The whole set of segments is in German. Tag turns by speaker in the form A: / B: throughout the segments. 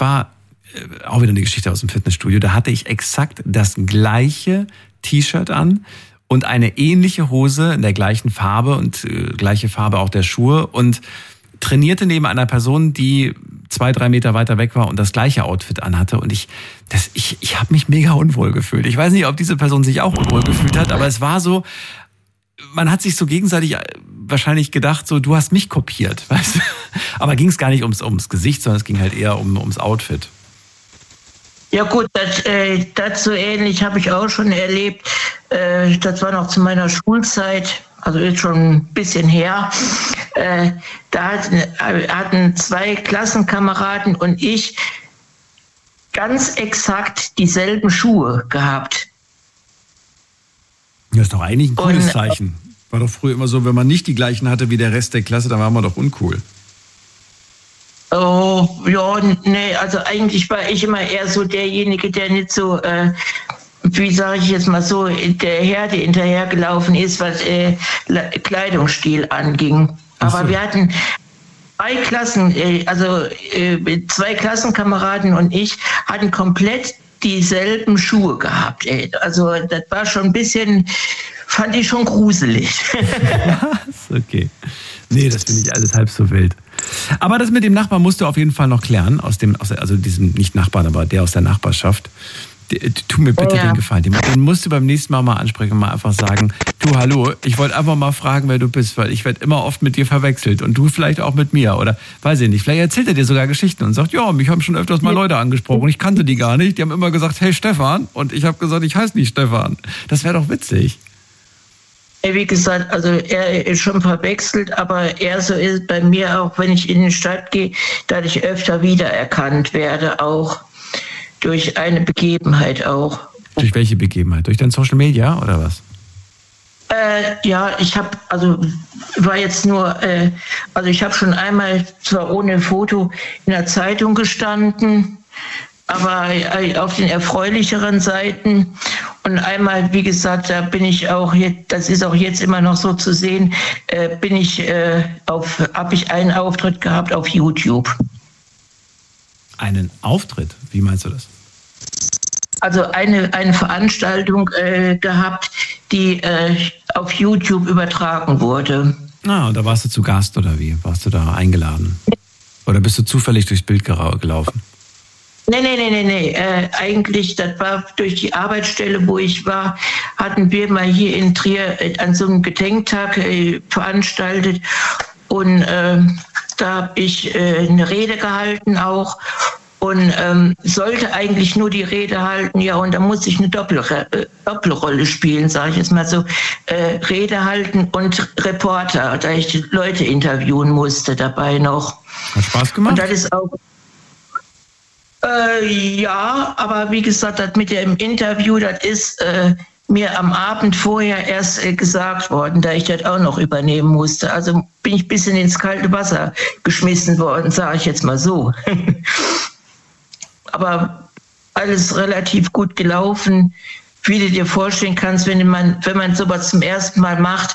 A: war auch wieder eine Geschichte aus dem Fitnessstudio. Da hatte ich exakt das gleiche T-Shirt an und eine ähnliche Hose in der gleichen Farbe und gleiche Farbe auch der Schuhe und trainierte neben einer Person, die 2-3 Meter weiter weg war und das gleiche Outfit anhatte. Und ich habe mich mega unwohl gefühlt. Ich weiß nicht, ob diese Person sich auch unwohl gefühlt hat, aber es war so, man hat sich so gegenseitig wahrscheinlich gedacht, so, du hast mich kopiert, weißt du? Aber ging es gar nicht ums Gesicht, sondern es ging halt eher ums Outfit.
B: Ja gut, das so ähnlich habe ich auch schon erlebt. Das war noch zu meiner Schulzeit, also jetzt schon ein bisschen her. Da hatten 2 Klassenkameraden und ich ganz exakt dieselben Schuhe gehabt.
A: Das ist doch eigentlich ein cooles Zeichen. War doch früher immer so, wenn man nicht die gleichen hatte wie der Rest der Klasse, dann war man doch uncool.
B: Oh, ja, nee, also eigentlich war ich immer eher so derjenige, der nicht so, wie sage ich jetzt mal so, der Herde hinterhergelaufen ist, was Kleidungsstil anging. Aber wir hatten 2 Klassen, 2 Klassenkameraden und ich hatten komplett dieselben Schuhe gehabt. Also das war schon ein bisschen, fand ich schon gruselig.
A: Was? Okay. Nee, das finde ich alles halb so wild. Aber das mit dem Nachbarn musst du auf jeden Fall noch klären, also diesem, nicht Nachbarn, aber der aus der Nachbarschaft. Tu mir bitte den Gefallen. Den musst du beim nächsten Mal ansprechen und mal einfach sagen, du, hallo, ich wollte einfach mal fragen, wer du bist, weil ich werde immer oft mit dir verwechselt und du vielleicht auch mit mir oder weiß ich nicht. Vielleicht erzählt er dir sogar Geschichten und sagt, ja, mich haben schon öfters mal Leute angesprochen und ich kannte die gar nicht. Die haben immer gesagt, hey Stefan, und ich habe gesagt, ich heiße nicht Stefan. Das wäre doch witzig.
B: Wie gesagt, also er ist schon verwechselt, aber er so ist bei mir auch, wenn ich in die Stadt gehe, dass ich öfter wiedererkannt werde, auch durch eine Begebenheit auch.
A: Durch welche Begebenheit? Durch dein Social Media oder was?
B: Ja, ich habe, war jetzt nur, ich habe schon einmal, zwar ohne Foto, in der Zeitung gestanden, aber auf den erfreulicheren Seiten. Und einmal, wie gesagt, da bin ich auch, das ist auch jetzt immer noch so zu sehen, habe ich einen Auftritt gehabt auf YouTube.
A: Einen Auftritt? Wie meinst du das?
B: Also eine Veranstaltung gehabt, die auf YouTube übertragen wurde.
A: Ah, und da warst du zu Gast oder wie? Warst du da eingeladen? Oder bist du zufällig durchs Bild gelaufen?
B: Nee. Eigentlich, das war durch die Arbeitsstelle, wo ich war, hatten wir mal hier in Trier an so einem Gedenktag veranstaltet. Und da habe ich eine Rede gehalten auch. Und sollte eigentlich nur die Rede halten, ja, und da musste ich eine Doppelrolle spielen, sage ich jetzt mal so, Rede halten und Reporter, da ich die Leute interviewen musste dabei noch.
A: Hat Spaß gemacht?
B: Und das ist auch, ja, aber wie gesagt, das mit dem Interview, das ist mir am Abend vorher erst gesagt worden, da ich das auch noch übernehmen musste. Also bin ich ein bisschen ins kalte Wasser geschmissen worden, sage ich jetzt mal so. Aber alles relativ gut gelaufen. Wie du dir vorstellen kannst, wenn man sowas zum ersten Mal macht,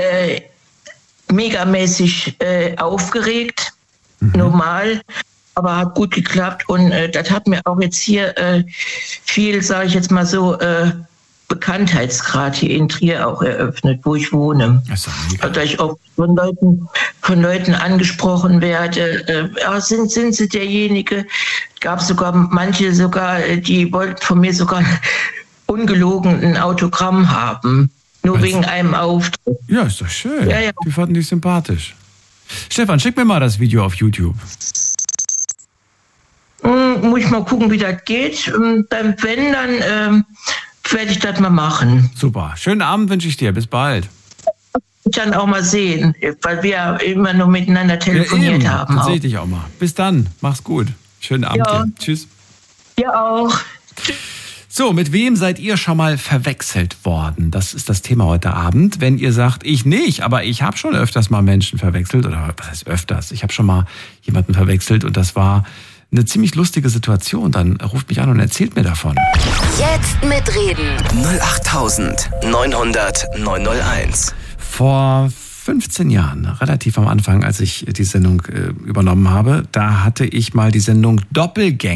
B: megamäßig aufgeregt, normal, aber hat gut geklappt. Und das hat mir auch jetzt hier viel, sage ich jetzt mal so, Bekanntheitsgrad hier in Trier auch eröffnet, wo ich wohne. Da ich auch von Leuten angesprochen werde, sind Sie derjenige? Gab sogar manche die wollten von mir sogar ungelogen ein Autogramm haben. Nur wegen einem Auftritt.
A: Ja, ist doch schön.
B: Ja.
A: Die fanden dich sympathisch. Stefan, schick mir mal das Video auf YouTube.
B: Muss ich mal gucken, wie das geht. Wenn, dann werde ich das mal machen.
A: Super. Schönen Abend wünsche ich dir. Bis bald.
B: Ich dann auch mal sehen, weil wir immer nur miteinander telefoniert haben.
A: Dann sehe ich dich auch mal. Bis dann. Mach's gut. Schönen Abend dir. Tschüss.
B: Ja auch.
A: So, mit wem seid ihr schon mal verwechselt worden? Das ist das Thema heute Abend. Wenn ihr sagt, ich nicht, aber ich habe schon öfters mal Menschen verwechselt, oder was heißt öfters? Ich habe schon mal jemanden verwechselt und das war eine ziemlich lustige Situation. Dann ruft mich an und erzählt mir davon.
C: Jetzt mitreden.
D: 08900 901.
A: Vor 15 Jahren, relativ am Anfang, als ich die Sendung übernommen habe, da hatte ich mal die Sendung Doppelgänger.